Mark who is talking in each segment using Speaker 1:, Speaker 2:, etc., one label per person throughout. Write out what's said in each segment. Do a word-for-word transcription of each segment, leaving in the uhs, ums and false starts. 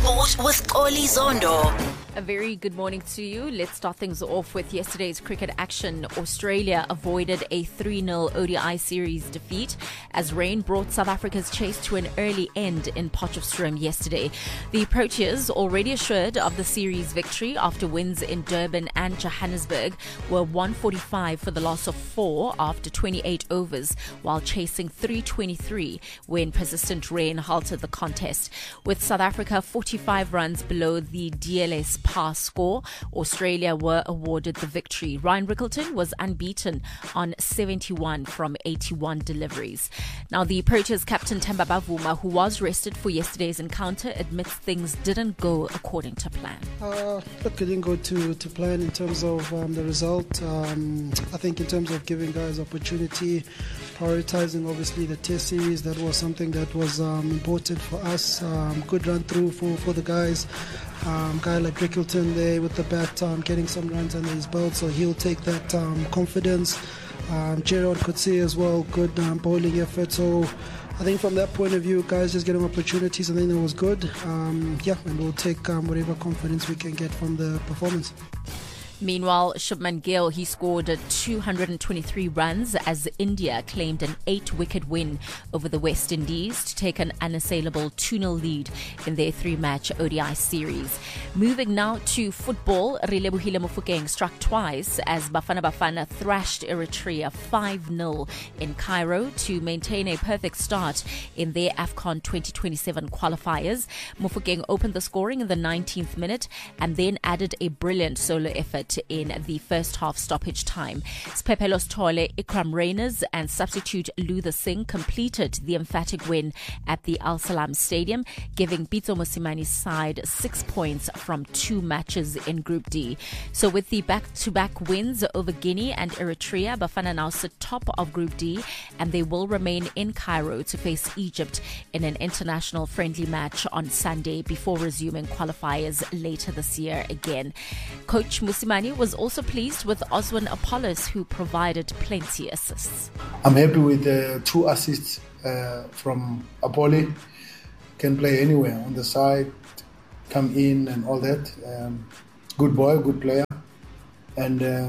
Speaker 1: Sport with Oli Zondo.
Speaker 2: A very good morning to you. Let's start things off with yesterday's cricket action. Australia avoided a three nil O D I series defeat as rain brought South Africa's chase to an early end in Potchefstroom yesterday. The Proteas, already assured of the series victory after wins in Durban and Johannesburg, were one forty-five for the loss of four after twenty-eight overs, while chasing three twenty-three when persistent rain halted the contest. With South Africa forty-five runs below the D L S pass score, Australia were awarded the victory. Ryan Rickleton was unbeaten on seventy-one from eighty-one deliveries. Now, the Proteas captain Themba Bavuma, who was rested for yesterday's encounter, admits things didn't go according to plan.
Speaker 3: Uh, look, it didn't go to, to plan in terms of um, the result. Um, I think in terms of giving guys opportunity, prioritizing obviously the test series, that was something that was um, important for us. Um, good run through for, for the guys. Um, guy like Rickleton there with the bat, um, getting some runs under his belt, so he'll take that um, confidence. Um, Gerard Coetzee as well, good um, bowling effort. So I think from that point of view, guys just getting opportunities, I think that was good. Um, yeah, and we'll take um, whatever confidence we can get from the performance.
Speaker 2: Meanwhile, Shubman Gill, he scored two hundred twenty-three runs as India claimed an eight-wicket win over the West Indies to take an unassailable two nil lead in their three-match O D I series. Moving now to football, Relebohile Mofokeng struck twice as Bafana Bafana thrashed Eritrea five nil in Cairo to maintain a perfect start in their AFCON twenty twenty-seven qualifiers. Mofokeng opened the scoring in the nineteenth minute and then added a brilliant solo effort in the first half stoppage time. Spepelos Tole, Ikram Reyners and substitute Luther Singh completed the emphatic win at the Al Salam Stadium, giving Pitso Mosimani's side six points from two matches in Group D. So with the back-to-back wins over Guinea and Eritrea, Bafana now sit top of Group D, and they will remain in Cairo to face Egypt in an international friendly match on Sunday before resuming qualifiers later this year again. Coach Mosimani was also pleased with Oswin Apollos, who provided plenty assists.
Speaker 4: I'm happy with the two assists uh, from Apollo. Can play anywhere on the side, come in and all that. Um, good boy, good player. And uh,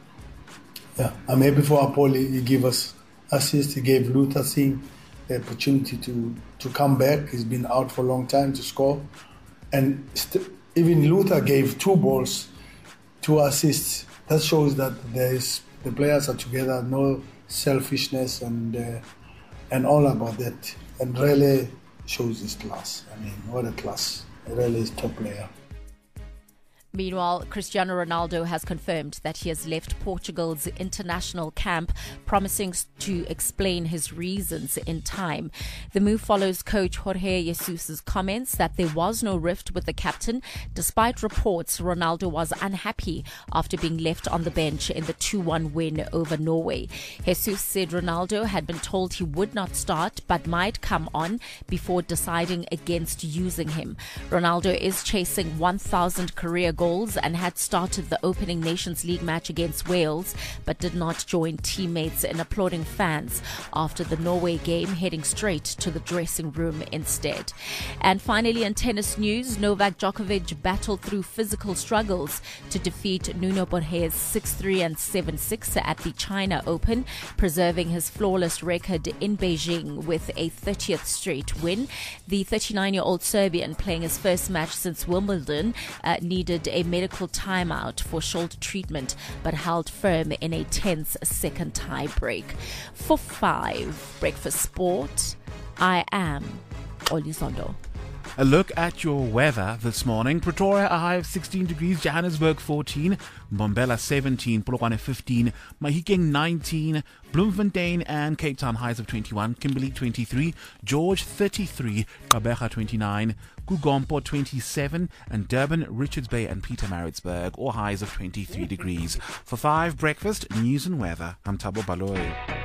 Speaker 4: yeah, I'm happy for Apollo. He gave us assists. He gave Luther Singh the opportunity to, to come back. He's been out for a long time to score. And st- even Luther gave two balls, two assists. That shows that there is the players are together, no selfishness, and uh, and all about that. And really shows his class. I mean, what a class! Really is top player.
Speaker 2: Meanwhile, Cristiano Ronaldo has confirmed that he has left Portugal's international camp, promising to explain his reasons in time. The move follows coach Jorge Jesus' comments that there was no rift with the captain, despite reports Ronaldo was unhappy after being left on the bench in the two one win over Norway. Jesus said Ronaldo had been told he would not start but might come on before deciding against using him. Ronaldo is chasing one thousand career goals and had started the opening Nations League match against Wales, but did not join teammates in applauding fans after the Norway game, heading straight to the dressing room instead. And finally, in tennis news, Novak Djokovic battled through physical struggles to defeat Nuno Borges six three and seven six at the China Open, preserving his flawless record in Beijing with a thirtieth straight win. The thirty-nine-year-old Serbian, playing his first match since Wimbledon, uh, needed a medical timeout for shoulder treatment, but held firm in a tense second tie break. For five Breakfast Sport, I am Oli Zondo.
Speaker 5: A look at your weather this morning. Pretoria, a high of sixteen degrees. Johannesburg, fourteen. Mbombela, seventeen. Polokwane, fifteen. Mahikeng, nineteen. Bloemfontein and Cape Town, highs of twenty-one. Kimberley, twenty-three. George, thirty-three. Gqeberha, twenty-nine. Kugompo, twenty-seven. And Durban, Richards Bay and Pietermaritzburg, all highs of twenty-three degrees. For five Breakfast, news and weather, I'm Thabo Baloyi.